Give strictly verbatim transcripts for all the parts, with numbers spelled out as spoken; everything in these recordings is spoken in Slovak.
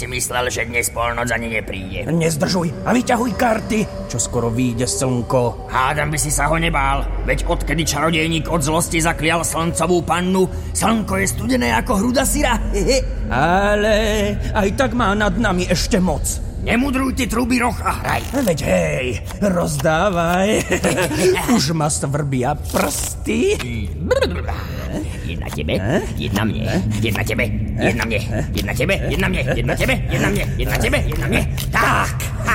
si myslel, že dnes polnoc ani nepríde. Nezdržuj a vyťahuj karty, čo skoro vyjde slnko. Hádam by si sa ho nebál, veď odkedy čarodejník od zlosti zaklial slncovú pannu, slnko je studené ako hruda syra. Ale aj tak má nad nami ešte moc. Nemudruj ty truby roh a hraj. Veď hej, rozdávaj. Už ma svrbia prsty. Jedna tebe, jedna mne, jedna tebe, jedna mne, jedna tebe, jedna mne, jedna tebe, jedna mne, jedna tebe, jedna mne. Tak.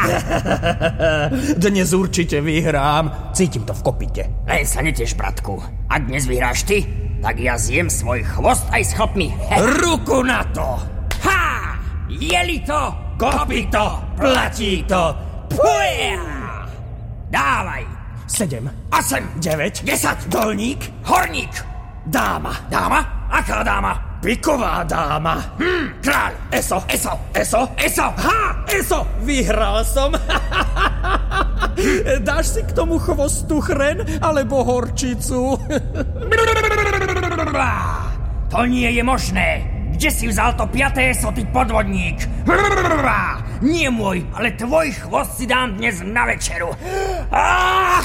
Dnes určite vyhrám. Cítim to v kopite. Len sa neteš, bratku. Ak dnes vyhráš ty, tak ja zjem svoj chvost aj s chlopmi. Ruku na to! Ha! Jeli to! Kopito! Platí to! Puja! Dávaj! Sedem. Osem. Deväť. Desať. Dolník. Horník. Dáma. Dáma? Aká dáma? Piková dáma. Hm, kráľ. Eso. Eso. Eso. Eso. Ha! Eso. Vyhral som. Dáš si k tomu chvostu chren alebo horčicu? To nie je možné. Kde si vzal to piaté eso, ty podvodník? Nie môj, ale tvoj chvost si dám dnes na večeru. Ah!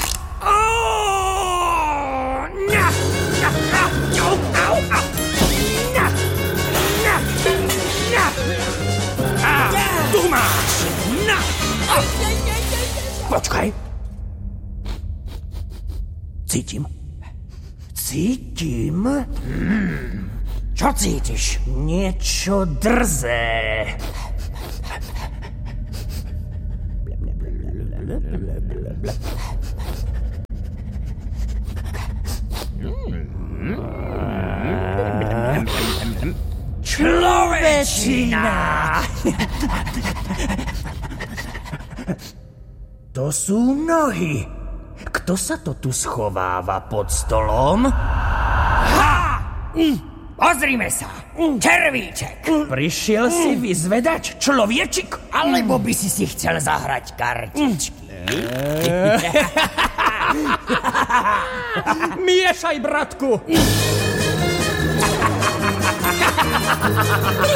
Oh! Na! Na! Na! Au! Au! Au! Na! Na! Na! Ah! Tu máš! Na! Ah! Počkaj. Cítim. Cítim. Hmm. Čo cítiš? Niečo drzé. Človečina! To sú nohy. Kto sa to tu schováva pod stolom? Ha! Pozrime sa. Červíček. Prišiel si vyzvedať, človečik? Alebo by si si chcel zahrať kartičky? Miešaj, bratku.